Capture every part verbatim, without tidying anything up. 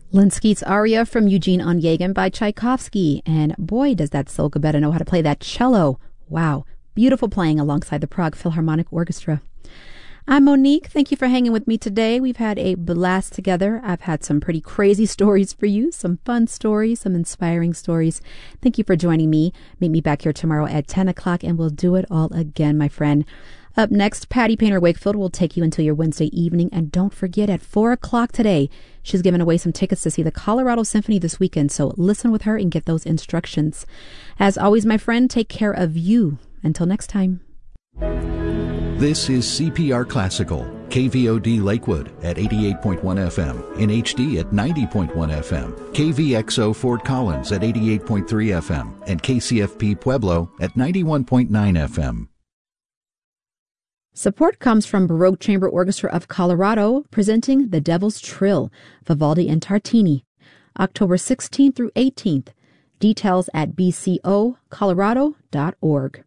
Linsky's aria from Eugene Onegin by Tchaikovsky. And boy, does that soul better know how to play that cello. Wow, beautiful playing alongside the Prague Philharmonic Orchestra. I'm Monique. Thank you for hanging with me today. We've had a blast together. I've had some pretty crazy stories for you, some fun stories, some inspiring stories. Thank you for joining me. Meet me back here tomorrow at ten o'clock, and we'll do it all again, my friend. Up next, Patty Painter Wakefield will take you until your Wednesday evening. And don't forget, at four o'clock today, she's giving away some tickets to see the Colorado Symphony this weekend. So listen with her and get those instructions. As always, my friend, take care of you. Until next time. This is C P R Classical, K V O D Lakewood at eighty-eight point one F M, in H D at ninety point one F M, K V X O Fort Collins at eighty-eight point three F M, and K C F P Pueblo at ninety-one point nine F M. Support comes from Baroque Chamber Orchestra of Colorado, presenting The Devil's Trill, Vivaldi and Tartini, October sixteenth through eighteenth. Details at b c o colorado dot org.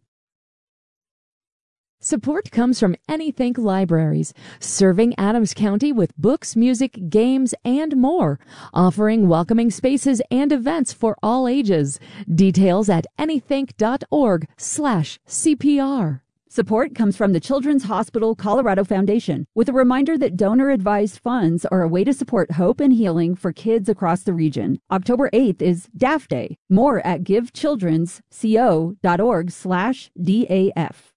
Support comes from Anythink Libraries, serving Adams County with books, music, games, and more, offering welcoming spaces and events for all ages. Details at anythink.org slash CPR. Support comes from the Children's Hospital Colorado Foundation, with a reminder that donor-advised funds are a way to support hope and healing for kids across the region. October eighth is D A F Day. More at givechildrensco.org slash DAF.